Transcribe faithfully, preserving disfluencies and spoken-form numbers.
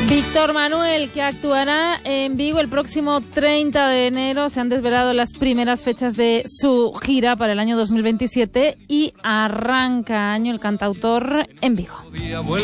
Víctor Manuel, que actuará en Vigo el próximo treinta de enero. Se han desvelado las primeras fechas de su gira para el año dos mil veintisiete y arranca año el cantautor en Vigo.